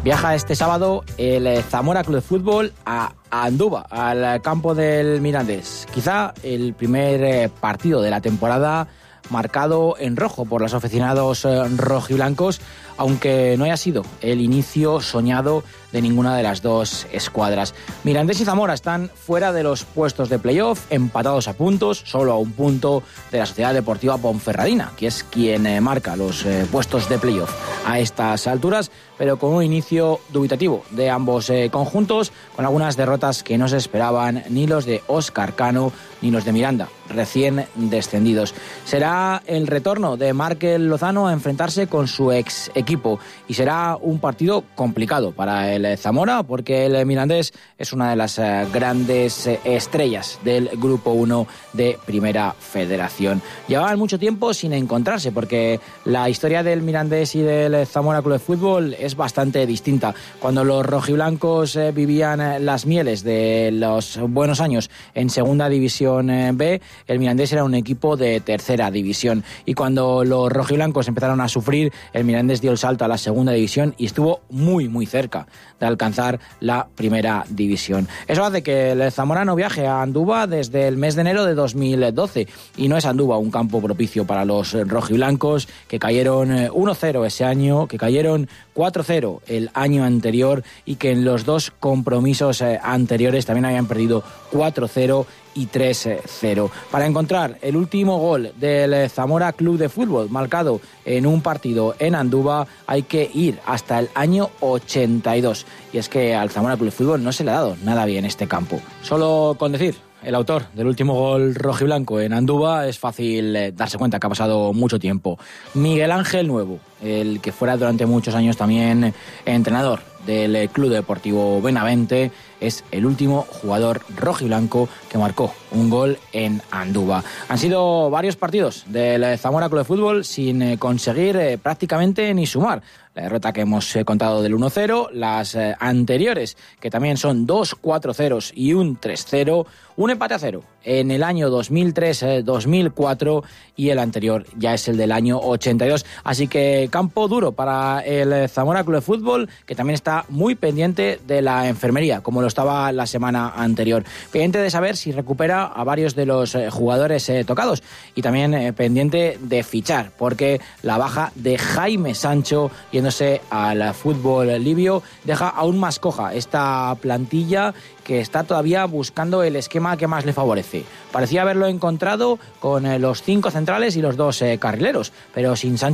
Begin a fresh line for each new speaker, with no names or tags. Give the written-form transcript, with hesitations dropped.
Viaja este sábado el Zamora Club de Fútbol a Anduva, al campo del Mirandés. Quizá el primer partido de la temporada marcado en rojo por los aficionados rojiblancos, aunque no haya sido el inicio soñado de ninguna de las dos escuadras. Mirandés y Zamora están fuera de los puestos de playoff, empatados a puntos, solo a un punto de la Sociedad Deportiva Ponferradina, que es quien marca los puestos de playoff a estas alturas, pero con un inicio dubitativo de ambos conjuntos, con algunas derrotas que no se esperaban ni los de Óscar Cano ni los de Miranda, recién descendidos. Será el retorno de Markel Lozano a enfrentarse con su ex equipo y será un partido complicado para el Zamora, porque el Mirandés es una de las grandes estrellas del Grupo 1 de Primera Federación. Llevaban mucho tiempo sin encontrarse, porque la historia del Mirandés y del Zamora Club de Fútbol es bastante distinta. Cuando los rojiblancos vivían las mieles de los buenos años en Segunda División B, el Mirandés era un equipo de Tercera División, y cuando los rojiblancos empezaron a sufrir, el Mirandés dio el salto a la Segunda División y estuvo muy cerca de alcanzar la Primera División. Eso hace que el zamorano viaje a Anduva desde el mes de enero de 2012, y no es Anduva un campo propicio para los rojiblancos, que cayeron 1-0 ese año, que cayeron 4-0 el año anterior, y que en los dos compromisos anteriores también habían perdido 4-0 y 3-0. Para encontrar el último gol del Zamora Club de Fútbol marcado en un partido en Anduva hay que ir hasta el año 82. Y es que al Zamora Club de Fútbol no se le ha dado nada bien este campo. Solo con decir el autor del último gol rojiblanco en Anduva es fácil darse cuenta que ha pasado mucho tiempo. Miguel Ángel Nuevo, el que fuera durante muchos años también entrenador del Club Deportivo Benavente, es el último jugador rojiblanco que marcó un gol en Anduva. Han sido varios partidos del Zamora Club de Fútbol sin conseguir prácticamente ni sumar. La derrota que hemos contado del 1-0, las anteriores, que también son 2 4-0 y un 3-0, un empate a 0 en el año 2003-2004, y el anterior ya es el del año 82. Así que campo duro para el Zamora Club de Fútbol, que también está muy pendiente de la enfermería, como lo estaba la semana anterior. Pendiente de saber si recupera a varios de los jugadores tocados, y también pendiente de fichar, porque la baja de Jaime Sancho yéndose al fútbol libio deja aún más coja esta plantilla, que está todavía buscando el esquema que más le favorece. Parecía haberlo encontrado con los 5 centrales y los 2 carrileros, pero sin Sancho